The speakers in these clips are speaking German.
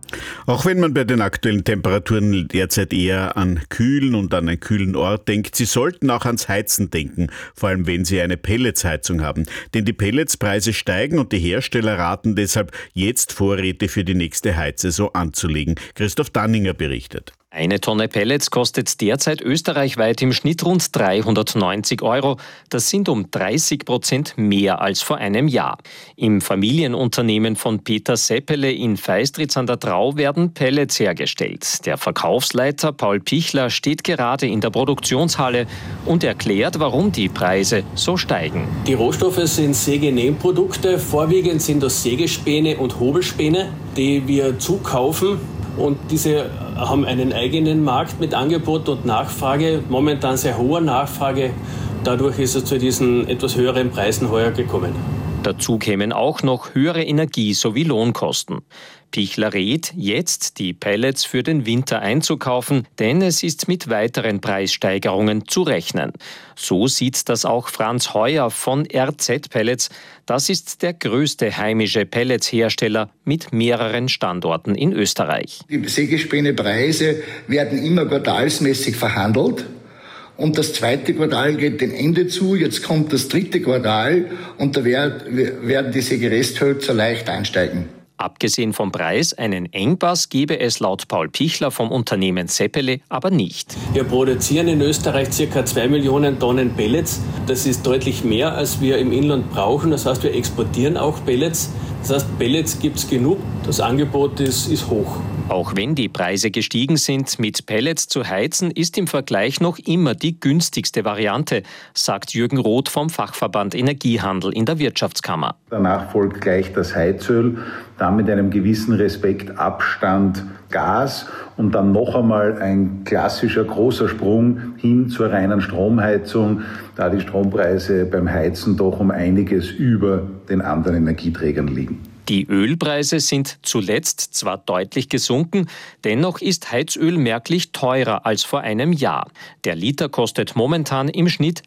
Auch wenn man bei den aktuellen Temperaturen derzeit eher an Kühlen und an einen kühlen Ort denkt, Sie sollten auch ans Heizen denken, vor allem wenn Sie eine Pelletsheizung haben. Denn die Pelletspreise steigen und die Hersteller raten deshalb, jetzt Vorräte für die nächste Heizsaison anzulegen. Christoph Danninger berichtet. Eine Tonne Pellets kostet derzeit österreichweit im Schnitt rund 390 €. Das sind um 30% mehr als vor einem Jahr. Im Familienunternehmen von Peter Seppele in Feistritz an der Drau werden Pellets hergestellt. Der Verkaufsleiter Paul Pichler steht gerade in der Produktionshalle und erklärt, warum die Preise so steigen. Die Rohstoffe sind Sägenähprodukte. Vorwiegend sind das Sägespäne und Hobelspäne, die wir zukaufen. Und diese haben einen eigenen Markt mit Angebot und Nachfrage, momentan sehr hoher Nachfrage. Dadurch ist es zu diesen etwas höheren Preisen heuer gekommen. Dazu kämen auch noch höhere Energie- sowie Lohnkosten. Pichler rät, jetzt die Pellets für den Winter einzukaufen, denn es ist mit weiteren Preissteigerungen zu rechnen. So sieht das auch Franz Heuer von RZ Pellets. Das ist der größte heimische Pelletshersteller mit mehreren Standorten in Österreich. Die Sägespänepreise werden immer quartalsmäßig verhandelt. Und das zweite Quartal geht dem Ende zu, jetzt kommt das dritte Quartal und da werden die Sägeresthölzer leicht einsteigen. Abgesehen vom Preis, einen Engpass gebe es laut Paul Pichler vom Unternehmen Seppele aber nicht. Wir produzieren in Österreich ca. 2 Millionen Tonnen Pellets. Das ist deutlich mehr, als wir im Inland brauchen. Das heißt, wir exportieren auch Pellets. Das heißt, Pellets gibt es genug. Das Angebot ist hoch. Auch wenn die Preise gestiegen sind, mit Pellets zu heizen, ist im Vergleich noch immer die günstigste Variante, sagt Jürgen Roth vom Fachverband Energiehandel in der Wirtschaftskammer. Danach folgt gleich das Heizöl, dann mit einem gewissen Respekt Abstand Gas und dann noch einmal ein klassischer großer Sprung hin zur reinen Stromheizung, da die Strompreise beim Heizen doch um einiges über den anderen Energieträgern liegen. Die Ölpreise sind zuletzt zwar deutlich gesunken, dennoch ist Heizöl merklich teurer als vor einem Jahr. Der Liter kostet momentan im Schnitt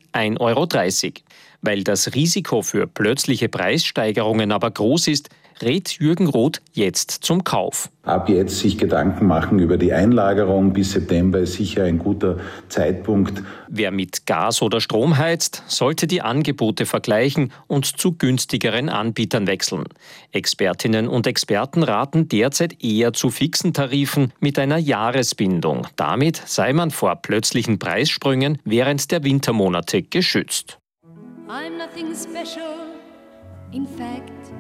1,30 €. Weil das Risiko für plötzliche Preissteigerungen aber groß ist, rät Jürgen Roth jetzt zum Kauf. Ab jetzt sich Gedanken machen über die Einlagerung. Bis September ist sicher ein guter Zeitpunkt. Wer mit Gas oder Strom heizt, sollte die Angebote vergleichen und zu günstigeren Anbietern wechseln. Expertinnen und Experten raten derzeit eher zu fixen Tarifen mit einer Jahresbindung. Damit sei man vor plötzlichen Preissprüngen während der Wintermonate geschützt. I'm nothing special, in fact